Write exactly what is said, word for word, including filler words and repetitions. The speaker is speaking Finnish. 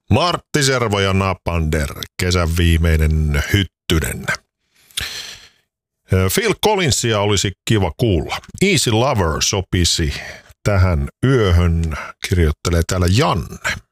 Martti Servo ja Napander, kesän viimeinen hyttynen. Phil Collinsia olisi kiva kuulla. Easy Lover sopisi tähän yöhön, kirjoittelee täällä Janne.